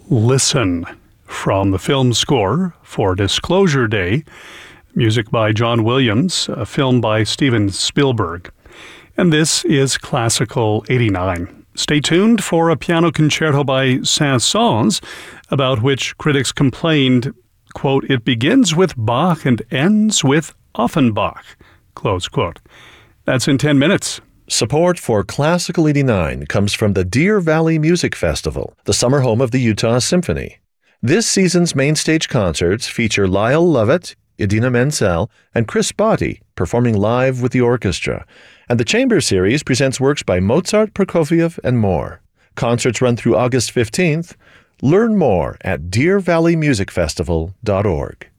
Listen from the film score for Disclosure Day, music by John Williams, a film by Steven Spielberg. And this is Classical 89. Stay tuned for a piano concerto by Saint-Saëns, about which critics complained, quote, "It begins with Bach and ends with Offenbach," close quote. That's in 10 minutes. Support for Classical 89 comes from the Deer Valley Music Festival, the summer home of the Utah Symphony. This season's main stage concerts feature Lyle Lovett, Idina Menzel, and Chris Botti performing live with the orchestra. And the Chamber Series presents works by Mozart, Prokofiev, and more. Concerts run through August 15th. Learn more at deervalleymusicfestival.org.